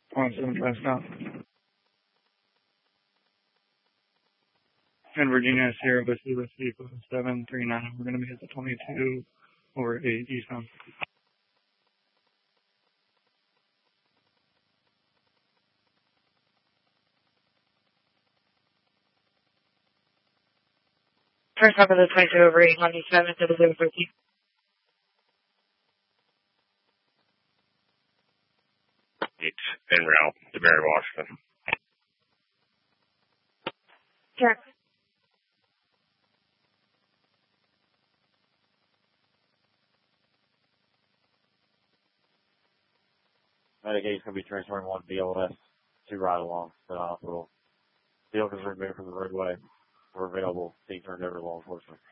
27 West now. And Virginia Sierra Whiskey 739. We're going to be at the 22 over 8 eastbound. First up of the 22 over 8 on East 7 to the 013. It's en route to Mary Washington. Sure. Medicaid's going to be transferring one BLS to ride along to the hospital. Vehicle is removed from the roadway. We're available. Being turned over to law enforcement.